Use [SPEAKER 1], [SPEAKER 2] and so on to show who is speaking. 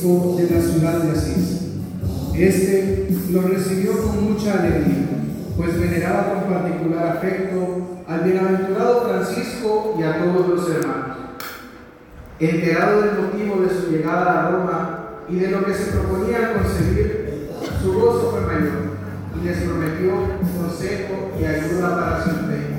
[SPEAKER 1] obispo de la ciudad de Asís. Este lo recibió con mucha alegría, pues veneraba con particular afecto al bienaventurado Francisco y a todos los hermanos. Enterado del motivo de su llegada a Roma y de lo que se proponía conseguir, su gozo fue mayor y les prometió consejo y ayuda para su empeño.